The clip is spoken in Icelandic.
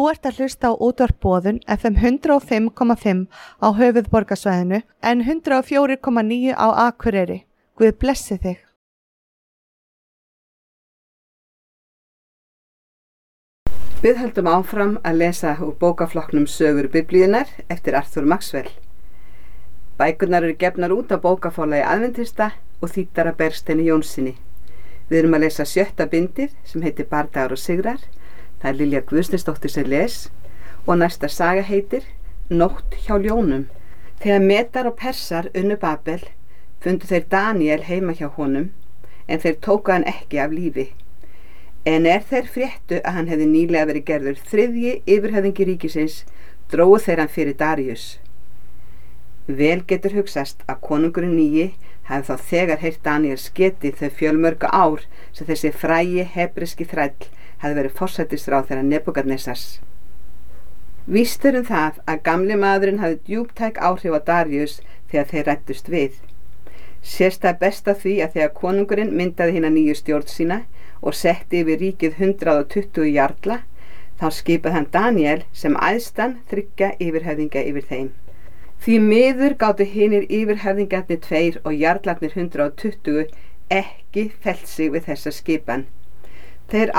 Þú ert að hlusta á útvarp Boðun FM 105,5 á höfuðborgarsvæðinu en 104,9 á Akureyri. Guð blessi þig. Við höldum áfram að lesa úr bókaflokknum Sögur Biblíunnar eftir Arthur Maxwell. Bækurnar eru gefnar út á bókaforlagi Aðventista og þýddar af Bergsteini Jónssyni. Við erum að lesa 7. bindið sem heitir Bardagar og sigrar. Það er Lilja Guðsnýsdóttir sem les og næsta saga heitir Nótt hjá ljónum. Þegar Medar og Persar unnu Babel fundu þeir Daniel heima hjá honum en þeir tóku hann ekki af lífi. En þeir fréttu að hann hefði nýlega verið gerður 3. yfirhöfðingi ríkisins drógu þeir hann fyrir Daríus. Vel getur hugsast að konungurinn nýji hafi þá þegar heyrt Daniel getið þau fjölmörgu ár sem þessi frægi hebreski þræll hefði verið forsætisráðherra Nebúkadnesars. Víst er það að gamli maðurinn hafði djúptæk áhrif á Daríus þegar þeir ræddust við. Sést það best á því að þegar konungurinn myndaði hina nýju stjórn sína og setti yfir ríkið 120 jarla, þá skipaði hann Daniel sem æðstan 3 yfirhöfðingja yfir þeim. Því miður gátu hinir yfirhöfðingjarnir 2 og jarlarnir 120 ekki fellt sig við þessa skipan. Þeir